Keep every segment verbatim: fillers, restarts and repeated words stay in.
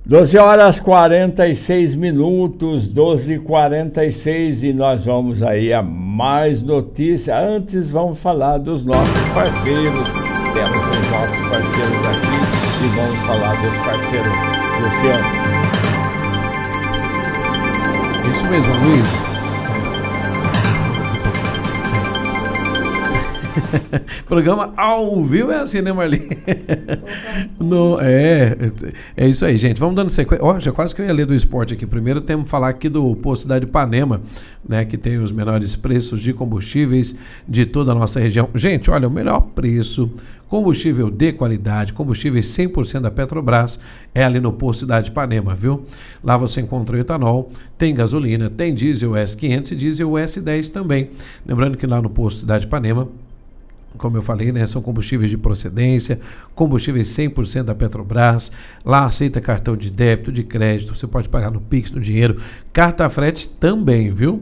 doze horas e quarenta e seis minutos, doze e quarenta e seis, e nós vamos aí a mais notícias. Antes vamos falar dos nossos parceiros. Temos os nossos parceiros aqui e vamos falar dos parceiros. Luciano. Isso mesmo, Luiz. Programa ao vivo é assim, né, Marli? No, é, é isso aí, gente. Vamos dando sequência. Ó, já quase que eu ia ler do esporte aqui. Primeiro temos que falar aqui do Posto Cidade de Ipanema, né, que tem os menores preços de combustíveis de toda a nossa região. Gente, olha, o melhor preço, combustível de qualidade, combustíveis cem por cento da Petrobras, é ali no Posto Cidade de Ipanema, viu? Lá você encontra o etanol, tem gasolina, tem diesel S quinhentos e diesel S dez também. Lembrando que lá no Posto Cidade de Ipanema, como eu falei, né, são combustíveis de procedência, combustíveis cem por cento da Petrobras. Lá aceita cartão de débito, de crédito, você pode pagar no Pix, no dinheiro, carta frete também, viu?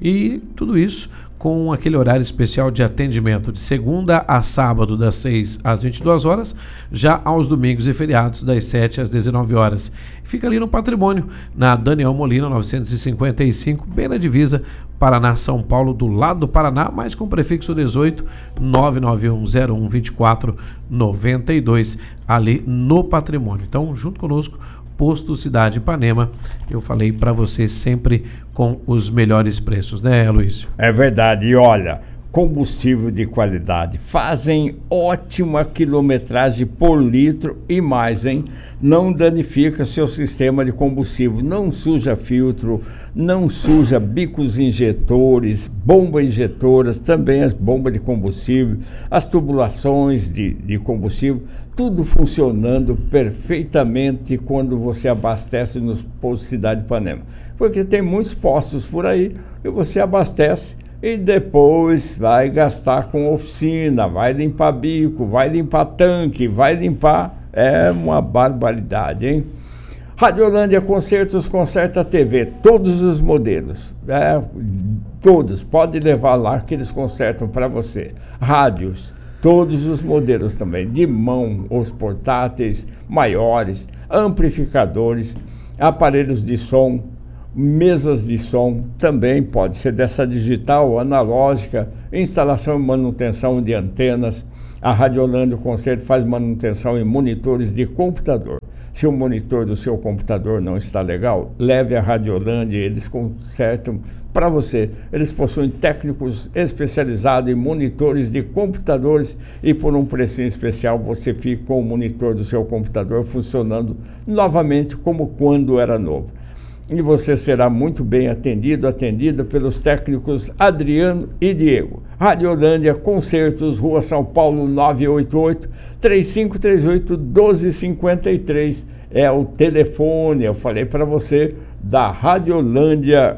E tudo isso com aquele horário especial de atendimento de segunda a sábado, das seis às vinte e duas horas, já aos domingos e feriados, das sete às dezenove horas. Fica ali no Patrimônio, na Daniel Molina, novecentos e cinquenta e cinco, bem na divisa Paraná, São Paulo, do lado do Paraná, mas com prefixo dezoito, nove nove um zero um dois quatro nove dois, ali no Patrimônio. Então, junto conosco, Posto Cidade Ipanema, eu falei para você sempre com os melhores preços, né, Luiz? É verdade, e olha, combustível de qualidade, fazem ótima quilometragem por litro e mais, hein? Não danifica seu sistema de combustível, não suja filtro, não suja bicos injetores, bombas injetoras, também as bombas de combustível, as tubulações de, de combustível, tudo funcionando perfeitamente quando você abastece nos postos Cidade de Ipanema. Porque tem muitos postos por aí e você abastece e depois vai gastar com oficina, vai limpar bico, vai limpar tanque, vai limpar... É uma barbaridade, hein? Radiolândia Concertos conserta a T V, todos os modelos, é, todos, pode levar lá que eles consertam para você. Rádios, todos os modelos também, de mão, os portáteis maiores, amplificadores, aparelhos de som, mesas de som, também pode ser dessa digital, analógica, instalação e manutenção de antenas. A Radiolândia Concerto faz manutenção em monitores de computador. Se o monitor do seu computador não está legal, leve a Radiolândia e eles consertam para você. Eles possuem técnicos especializados em monitores de computadores e por um precinho especial você fica com o monitor do seu computador funcionando novamente como quando era novo. E você será muito bem atendido, atendida pelos técnicos Adriano e Diego. Radiolândia Concertos, Rua São Paulo, novecentos e oitenta e oito, três cinco três oito, um dois cinco três é o telefone, eu falei para você, da Radiolândia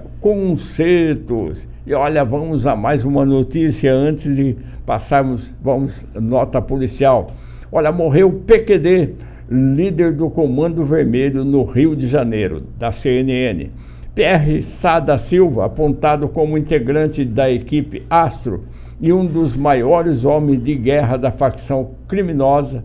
Concertos. E olha, vamos a mais uma notícia antes de passarmos, vamos, nota policial. Olha, morreu o P Q D, líder do Comando Vermelho no Rio de Janeiro, da C N N. Pierre Sá da Silva, apontado como integrante da equipe Astro e um dos maiores homens de guerra da facção criminosa,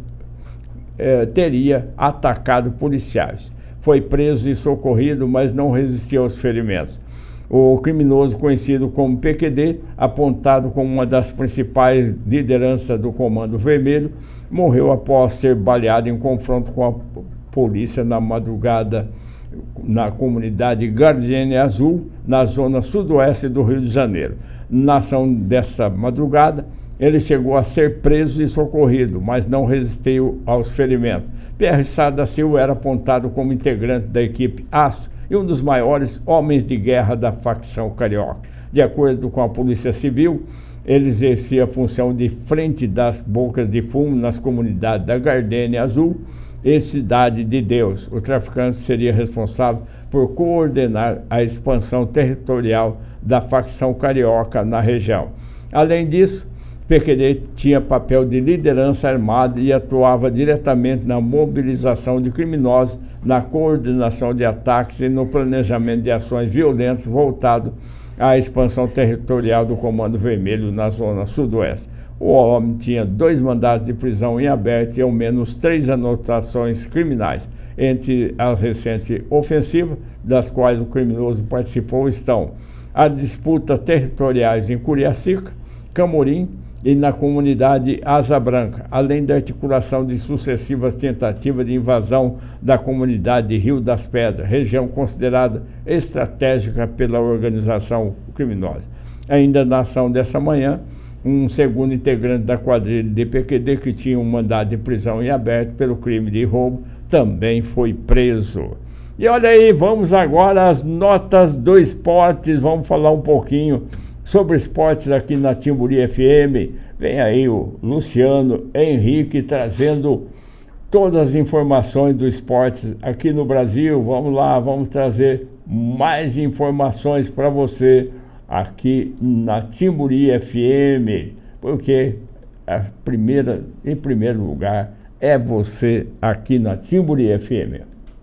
eh, teria atacado policiais. Foi preso e socorrido, mas não resistiu aos ferimentos. O criminoso, conhecido como P Q D, apontado como uma das principais lideranças do Comando Vermelho, morreu após ser baleado em confronto com a polícia na madrugada na comunidade Gardenia Azul, na zona sudoeste do Rio de Janeiro. Na ação dessa madrugada, ele chegou a ser preso e socorrido, mas não resistiu aos ferimentos. Pierre Sá da Silva era apontado como integrante da equipe Astro e um dos maiores homens de guerra da facção carioca. De acordo com a Polícia Civil, ele exercia a função de frente das bocas de fumo nas comunidades da Gardenia Azul e Cidade de Deus. O traficante seria responsável por coordenar a expansão territorial da facção carioca na região. Além disso, P Q D tinha papel de liderança armada e atuava diretamente na mobilização de criminosos, na coordenação de ataques e no planejamento de ações violentas voltado à expansão territorial do Comando Vermelho na zona sudoeste. O homem tinha dois mandados de prisão em aberto e ao menos três anotações criminais. Entre as recentes ofensivas, das quais o criminoso participou, estão as disputas territoriais em Curiacica, Camorim e na comunidade Asa Branca, além da articulação de sucessivas tentativas de invasão da comunidade de Rio das Pedras, região considerada estratégica pela organização criminosa. Ainda na ação dessa manhã, um segundo integrante da quadrilha de P Q D, que tinha um mandado de prisão em aberto pelo crime de roubo, também foi preso. E olha aí, vamos agora às notas do esportes, vamos falar um pouquinho sobre esportes aqui na Timburi F M. Vem aí o Luciano Henrique trazendo todas as informações do esportes aqui no Brasil. Vamos lá, vamos trazer mais informações para você aqui na Timburi F M, porque a primeira, em primeiro lugar, é você aqui na Timburi F M.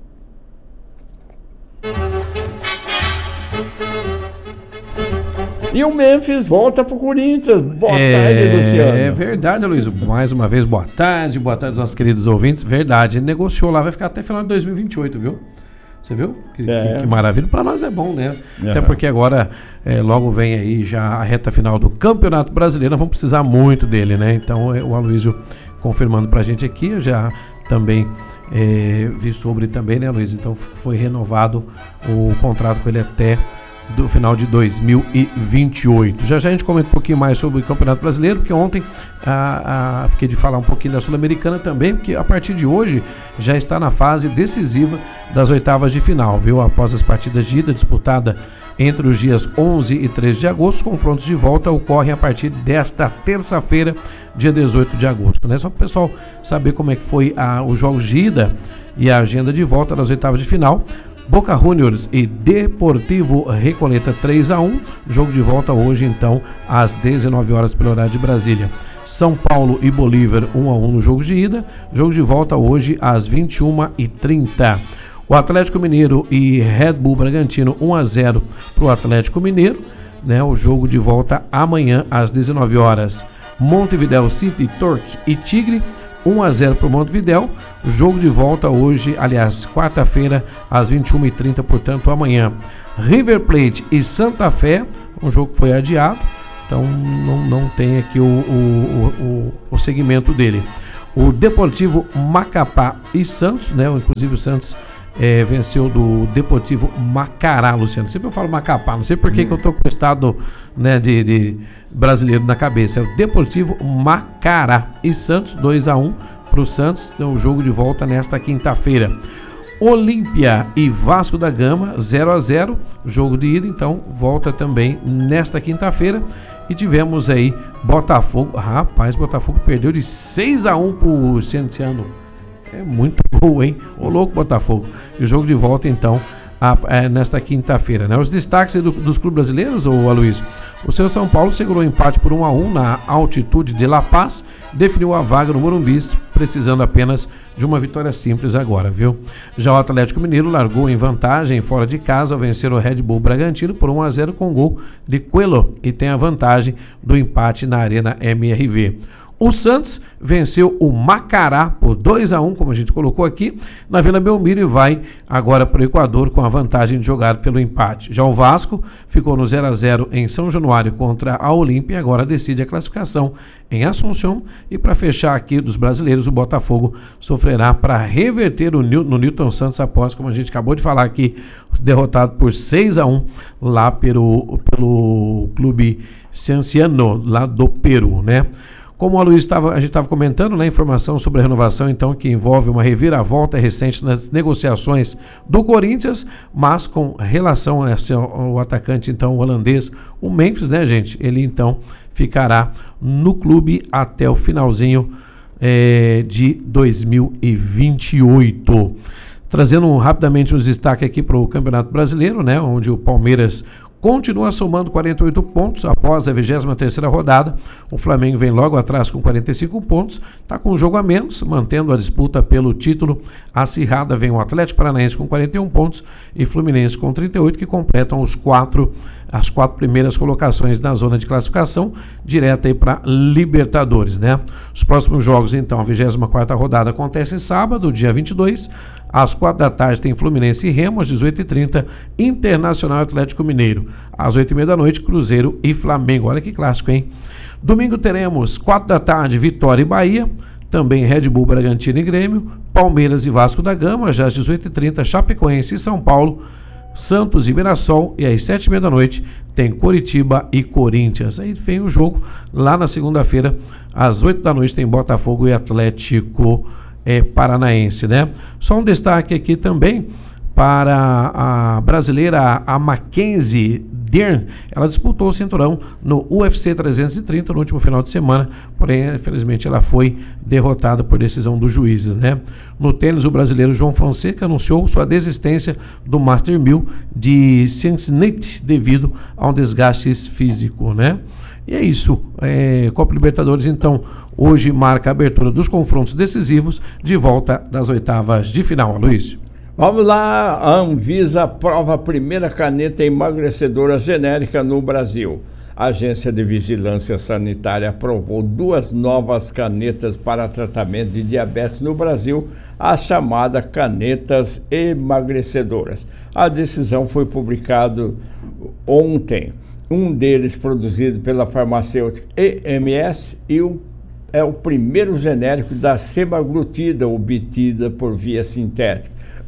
E o Memphis volta pro Corinthians. Boa é, tarde, Luciano. É verdade, Luiz. Mais uma vez, boa tarde. Boa tarde aos nossos queridos ouvintes. Verdade, ele negociou lá, vai ficar até final de dois mil e vinte e oito, viu? Você viu? Que, é. que, que maravilha. Para nós é bom, né? Uhum. Até porque agora, é, logo vem aí já a reta final do Campeonato Brasileiro. Nós vamos precisar muito dele, né? Então, é, o Aloysio confirmando pra gente aqui. Eu já também é, vi sobre também, né, Luiz? Então, foi renovado o contrato com ele até do final de dois mil e vinte e oito. Já já a gente comenta um pouquinho mais sobre o Campeonato Brasileiro, porque ontem a, a, fiquei de falar um pouquinho da Sul-Americana também, porque a partir de hoje já está na fase decisiva das oitavas de final, viu? Após as partidas de ida disputada entre os dias onze e treze de agosto, os confrontos de volta ocorrem a partir desta terça-feira, dia dezoito de agosto, né? Só para o pessoal saber como é que foi a, os jogos de ida e a agenda de volta das oitavas de final. Boca Juniors e Deportivo Recoleta três a um, jogo de volta hoje então às dezenove horas pelo horário de Brasília. São Paulo e Bolívar um a um no jogo de ida, jogo de volta hoje às vinte e uma e trinta. O Atlético Mineiro e Red Bull Bragantino um a zero para o Atlético Mineiro, né? O jogo de volta amanhã às dezenove horas. Montevideo City, Torque e Tigre um a zero para o Montevideo, jogo de volta hoje, aliás, quarta-feira, às vinte e uma e trinta, portanto, amanhã. River Plate e Santa Fé, um jogo que foi adiado, então não, não tem aqui o, o, o, o segmento dele. O Deportivo Macapá e Santos, né? Inclusive o Santos é, venceu do Deportivo Macará, Luciano. Sempre eu falo Macapá, não sei por que, hum. que eu estou com o estado, né, de, de brasileiro na cabeça. É o Deportivo Macará e Santos, dois a um para o Santos. Então, o jogo de volta nesta quinta-feira. Olímpia e Vasco da Gama, zero a zero, jogo de ida, então volta também nesta quinta-feira. E tivemos aí Botafogo, rapaz, Botafogo perdeu de seis a um para o Cinciano. É muito gol, hein? Ô louco, Botafogo. E o jogo de volta, então, a, a, nesta quinta-feira, né? Os destaques do, dos clubes brasileiros, ô Aloysio. O seu São Paulo segurou o empate por um a um na altitude de La Paz, definiu a vaga no Morumbi, precisando apenas de uma vitória simples agora, viu? Já o Atlético Mineiro largou em vantagem fora de casa ao vencer o Red Bull Bragantino por um a zero com gol de Coelho e tem a vantagem do empate na Arena M R V. O Santos venceu o Macará por dois a um, como a gente colocou aqui, na Vila Belmiro e vai agora para o Equador com a vantagem de jogar pelo empate. Já o Vasco ficou no zero a zero em São Januário contra a Olímpia e agora decide a classificação em Assunção. E para fechar aqui dos brasileiros, o Botafogo sofrerá para reverter o Nil, no Newton Santos após, como a gente acabou de falar aqui, derrotado por seis a um lá pelo, pelo clube Cinciano, lá do Peru, né? Como a Luiz estava, a gente estava comentando, né, informação sobre a renovação, então, que envolve uma reviravolta recente nas negociações do Corinthians, mas com relação ao, ao atacante, então, holandês, o Memphis, né, gente? Ele, então, ficará no clube até o finalzinho é, de dois mil e vinte e oito. Trazendo rapidamente uns destaques aqui para o Campeonato Brasileiro, né, onde o Palmeiras continua somando quarenta e oito pontos após a vigésima terceira rodada. O Flamengo vem logo atrás com quarenta e cinco pontos, está com um jogo a menos, mantendo a disputa pelo título acirrada. Vem o Atlético Paranaense com quarenta e um pontos e Fluminense com trinta e oito, que completam os quatro, as quatro primeiras colocações na zona de classificação, direta aí para Libertadores, né? Os próximos jogos, então, a vigésima quarta rodada acontece sábado, dia vinte e dois, às quatro da tarde tem Fluminense e Remo, às dezoito e trinta, Internacional e Atlético Mineiro. Às oito e meia da noite, Cruzeiro e Flamengo. Olha que clássico, hein? Domingo teremos, quatro da tarde, Vitória e Bahia. Também Red Bull, Bragantino e Grêmio. Palmeiras e Vasco da Gama. Já às dezoito e trinta, Chapecoense e São Paulo. Santos e Mirassol. E às sete e meia da noite tem Coritiba e Corinthians. Aí vem o jogo lá na segunda-feira. Às oito da noite tem Botafogo e Atlético é, Paranaense, né? Só um destaque aqui também para a brasileira, a Mackenzie Dern. Ela disputou o cinturão no U F C trezentos e trinta no último final de semana, porém, infelizmente, ela foi derrotada por decisão dos juízes, né? No tênis, o brasileiro João Fonseca anunciou sua desistência do Master mil de Cincinnati devido a um desgaste físico, né? E é isso, é, Copa Libertadores, então, hoje marca a abertura dos confrontos decisivos de volta das oitavas de final, Aloysio. Vamos lá, a Anvisa aprova a primeira caneta emagrecedora genérica no Brasil. A Agência de Vigilância Sanitária aprovou duas novas canetas para tratamento de diabetes no Brasil, as chamadas canetas emagrecedoras. A decisão foi publicada ontem. Um deles produzido pela farmacêutica E M S e o, é o primeiro genérico da semaglutida obtida por via sintética.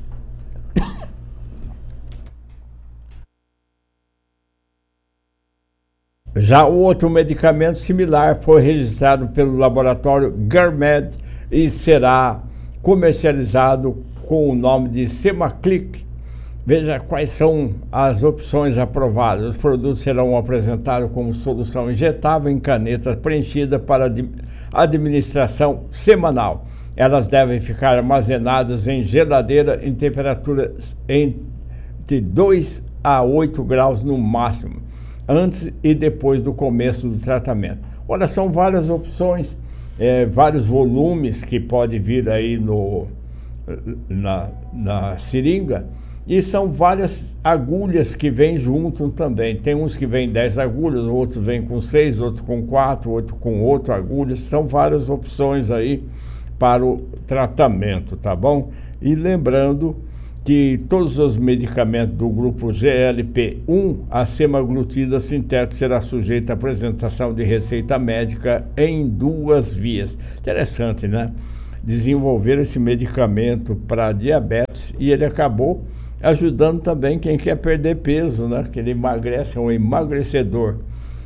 Já o outro medicamento similar foi registrado pelo laboratório Garmed e será comercializado com o nome de Semaclic. Veja quais são as opções aprovadas. Os produtos serão apresentados como solução injetável em canetas preenchidas para administração semanal. Elas devem ficar armazenadas em geladeira em temperaturas entre dois a oito graus no máximo, antes e depois do começo do tratamento. Olha, são várias opções, é, vários volumes que pode vir aí no, na, na seringa, e são várias agulhas que vêm junto também. Tem uns que vêm dez agulhas, outros vêm com seis, outros com quatro, outros com oito agulhas. São várias opções aí para o tratamento, tá bom? E lembrando que todos os medicamentos do grupo G L P um, a semaglutida sintética será sujeita à apresentação de receita médica em duas vias. Interessante, né? Desenvolver esse medicamento para diabetes e ele acabou ajudando também quem quer perder peso, né? Que ele emagrece, é um emagrecedor.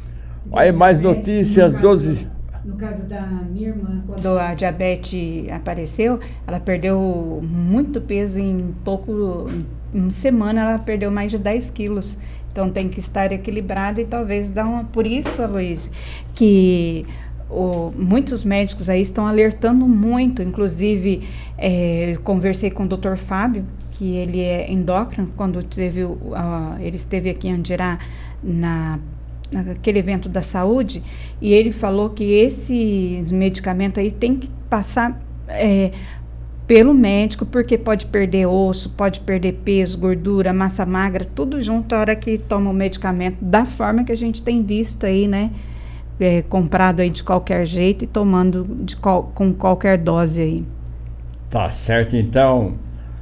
Aí mais notícias, doze... No caso da minha irmã, quando a diabetes apareceu, ela perdeu muito peso em pouco, em uma semana ela perdeu mais de dez quilos. Então tem que estar equilibrada e talvez dar uma... Por isso, Aloysio, que o, muitos médicos aí estão alertando muito, inclusive é, conversei com o doutor Fábio, que ele é endócrino, quando teve, uh, ele esteve aqui em Andirá na naquele evento da saúde, e ele falou que esse medicamento aí tem que passar é, pelo médico, porque pode perder osso, pode perder peso, gordura, massa magra, tudo junto a hora que toma o medicamento, da forma que a gente tem visto aí, né, é, comprado aí de qualquer jeito e tomando de qual, com qualquer dose aí. Tá certo, então...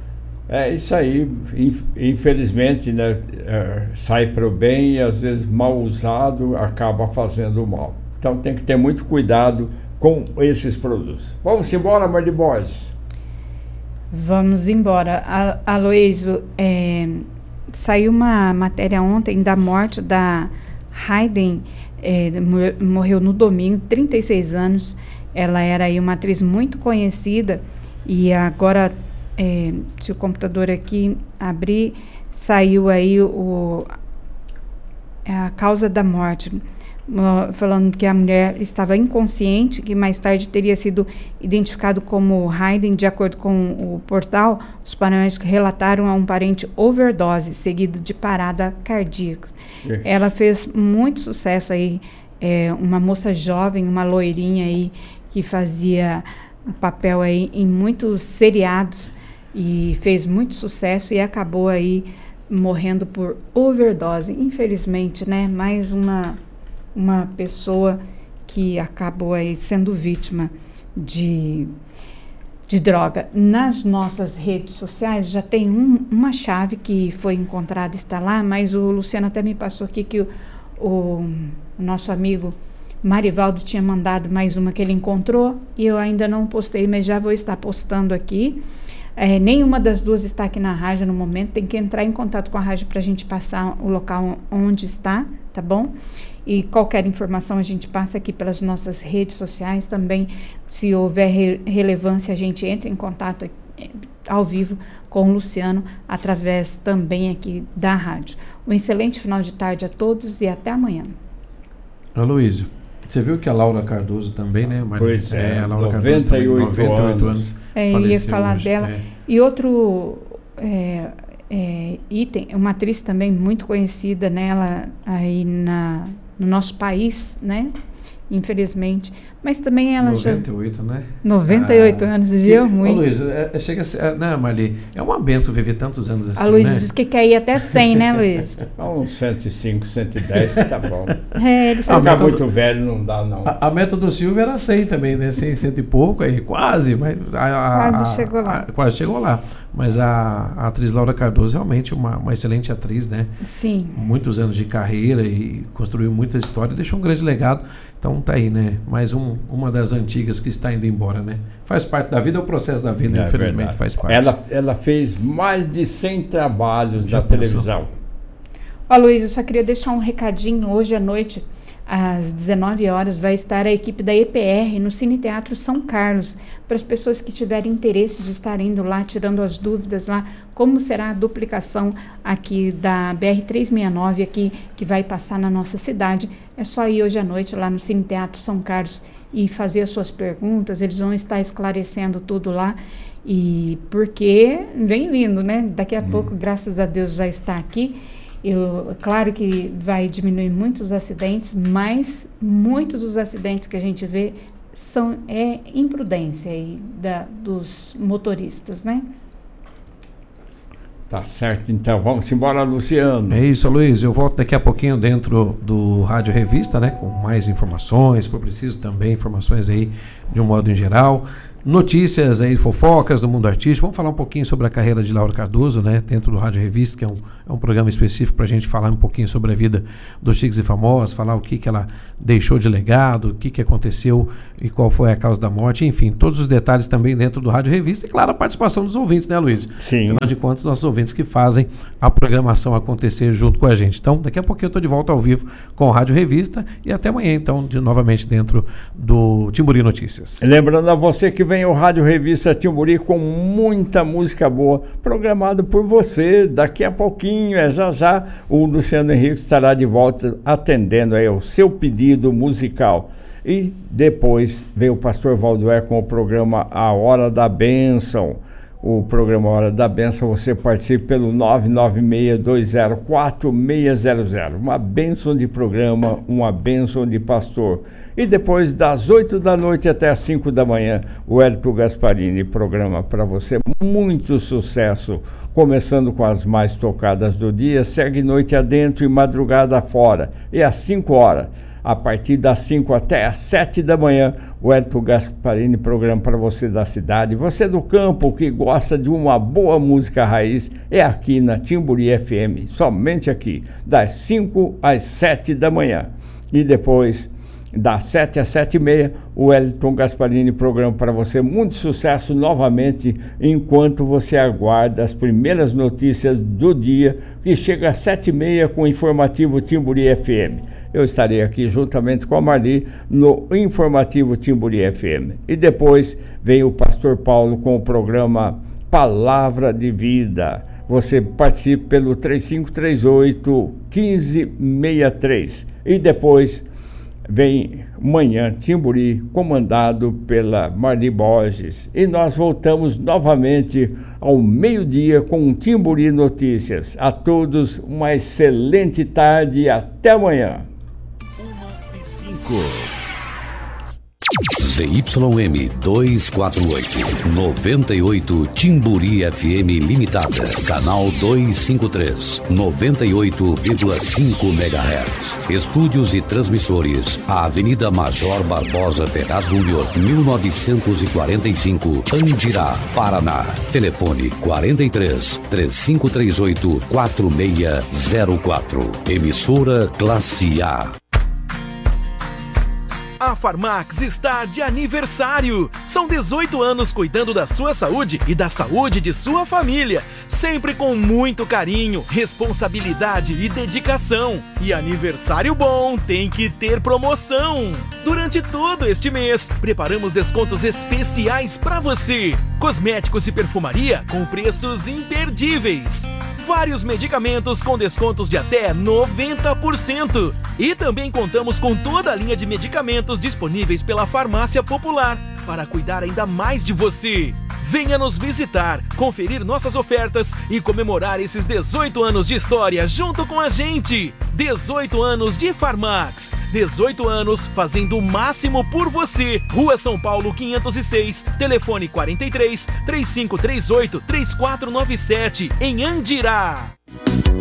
É isso aí, infelizmente, né, é, sai para o bem e às vezes mal usado acaba fazendo mal. Então tem que ter muito cuidado com esses produtos. Vamos embora, Marli Borges? Vamos embora. A, Aloysio, é, saiu uma matéria ontem da morte da Hayden, é, morreu no domingo, trinta e seis anos. Ela era aí uma atriz muito conhecida e agora... É, se o computador aqui abrir, saiu aí o, a causa da morte. uh, falando que a mulher estava inconsciente, que mais tarde teria sido identificado como Hayden. De acordo com o portal, os paramédicos relataram a um parente overdose, seguido de parada cardíaca. É. Ela fez muito sucesso aí, é, uma moça jovem, uma loirinha aí, que fazia papel aí em muitos seriados e fez muito sucesso e acabou aí morrendo por overdose, infelizmente, né? Mais uma, uma pessoa que acabou aí sendo vítima de, de droga. Nas nossas redes sociais já tem um, uma chave que foi encontrada, está lá, mas o Luciano até me passou aqui que o, o, o nosso amigo Marivaldo tinha mandado mais uma que ele encontrou e eu ainda não postei, mas já vou estar postando aqui. É, nenhuma das duas está aqui na rádio no momento, tem que entrar em contato com a rádio para a gente passar o local onde está, tá bom? E qualquer informação a gente passa aqui pelas nossas redes sociais também. Se houver re- relevância, a gente entra em contato aqui, ao vivo com o Luciano, através também aqui da rádio. Um excelente final de tarde a todos e até amanhã. Aloysio, você viu que a Laura Cardoso também, né? Mar... Pois é, é a Laura noventa e oito Cardoso também, noventa e oito anos. É, eu ia falar hoje, dela. É. E outro é, é, item, uma atriz também muito conhecida, né? Ela aí na, no nosso país, né? Infelizmente. Mas também ela noventa e oito, já... né? noventa e oito ah, anos, viu? Que, muito. Ô, Luiz, é, é, chega a ser, é, né, Marli? É uma benção viver tantos anos assim, a Luiz né? disse que quer ir até cem, né, Luiz? Uns cento e cinco, cento e dez, tá bom. É, ele Ficar muito do, velho não dá, não. A, a meta do Silvio era cem também, né? cem, cento e pouco, aí quase, mas... A, a, quase chegou lá. A, quase chegou lá. Mas a, a atriz Laura Cardoso realmente uma, uma excelente atriz, né? Sim. Muitos anos de carreira e construiu muita história, deixou um grande legado. Então tá aí, né? Mais um, uma das antigas que está indo embora, né? Faz parte da vida, é o processo da vida, é, infelizmente verdade. Faz parte. Ela, ela fez mais de cem trabalhos Já da pensou? televisão. Ó, Luiz, eu só queria deixar um recadinho. Hoje à noite, às dezenove horas, vai estar a equipe da E P R no Cine Teatro São Carlos, para as pessoas que tiverem interesse de estar indo lá, tirando as dúvidas lá, como será a duplicação aqui da B R trezentos e sessenta e nove, aqui, que vai passar na nossa cidade. É só ir hoje à noite lá no Cine Teatro São Carlos e fazer as suas perguntas, eles vão estar esclarecendo tudo lá, e porque vem vindo, né? Daqui a hum. pouco, graças a Deus, já está aqui. Eu, claro que vai diminuir muitos acidentes, mas muitos dos acidentes que a gente vê são é imprudência aí da, dos motoristas, né? Tá certo, então vamos embora, Luciano. É isso, Luiz, eu volto daqui a pouquinho dentro do Rádio Revista, né, com mais informações, se for preciso também, informações aí de um modo em geral, notícias aí, fofocas do mundo artístico. Vamos falar um pouquinho sobre a carreira de Laura Cardoso, né, dentro do Rádio Revista, que é um, é um programa específico para a gente falar um pouquinho sobre a vida dos chiques e famosos, falar o que, que ela deixou de legado, o que, que aconteceu e qual foi a causa da morte, enfim, todos os detalhes também dentro do Rádio Revista e, claro, a participação dos ouvintes, né, Luiz? Sim. Afinal de contas, nossos ouvintes que fazem a programação acontecer junto com a gente. Então, daqui a pouquinho eu estou de volta ao vivo com o Rádio Revista e até amanhã, então, de, novamente dentro do Timburi Notícias. Lembrando a você que vem o Rádio Revista Timburi com muita música boa, programado por você. Daqui a pouquinho, é já já, o Luciano Henrique estará de volta atendendo aí o seu pedido musical. E depois vem o Pastor Valdoé com o programa A Hora da Bênção. O programa Hora da Bênção, você participa pelo nove nove seis dois zero quatro seis zero zero. Uma bênção de programa, uma bênção de pastor. E depois, das oito da noite até as cinco da manhã, o Hélito Gasparini, programa para você. Muito sucesso, começando com as mais tocadas do dia, segue noite adentro e madrugada fora. E às cinco horas, a partir das cinco até as sete da manhã, o Hélito Gasparini, programa para você da cidade. Você do campo que gosta de uma boa música raiz, é aqui na Timburi F M, somente aqui, das cinco às sete da manhã. E depois, das sete às sete e meia, o Wellington Gasparini, programa para você. Muito sucesso novamente, enquanto você aguarda as primeiras notícias do dia, que chega às sete e meia com o informativo Timburi F M. Eu estarei aqui juntamente com a Marli no informativo Timburi F M. E depois vem o Pastor Paulo com o programa Palavra de Vida. Você participa pelo três cinco três oito, um cinco seis três. E depois vem Manhã Timburi, comandado pela Marli Borges. E nós voltamos novamente ao meio-dia com Timburi Notícias. A todos uma excelente tarde e até amanhã. uma e cinco. Z Y M duzentos e quarenta e oito, noventa e oito Timburi F M Limitada, canal duzentos e cinquenta e três, noventa e oito vírgula cinco megahertz. Estúdios e transmissores, a Avenida Major Barbosa Terra Júnior, mil novecentos e quarenta e cinco, Andirá, Paraná. Telefone quarenta e três, três cinco três oito, quatro seis zero quatro. Emissora Classe A. A Farmax está de aniversário. São dezoito anos cuidando da sua saúde e da saúde de sua família, sempre com muito carinho, responsabilidade e dedicação. E aniversário bom tem que ter promoção. Durante todo este mês, preparamos descontos especiais para você. Cosméticos e perfumaria com preços imperdíveis. Vários medicamentos com descontos de até noventa por cento. E também contamos com toda a linha de medicamentos disponíveis pela Farmácia Popular, para cuidar ainda mais de você. Venha nos visitar, conferir nossas ofertas e comemorar esses dezoito anos de história junto com a gente. dezoito anos de Farmax. dezoito anos fazendo o máximo por você. Rua São Paulo quinhentos e seis, telefone quarenta e três, três cinco três oito, três quatro nove sete, em Andirá.